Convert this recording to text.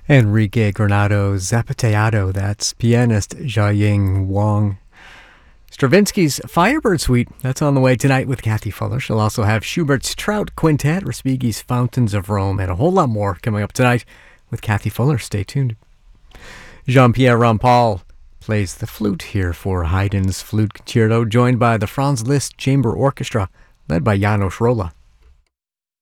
Enrique Granado Zapateado, that's pianist Jiaying Wang. Stravinsky's Firebird Suite, that's on the way tonight with Kathy Fuller. She'll also have Schubert's Trout Quintet, Respighi's Fountains of Rome, and a whole lot more coming up tonight with Kathy Fuller. Stay tuned. Jean-Pierre Rampal plays the flute here for Haydn's Flute Concerto, joined by the Franz Liszt Chamber Orchestra, led by János Róla.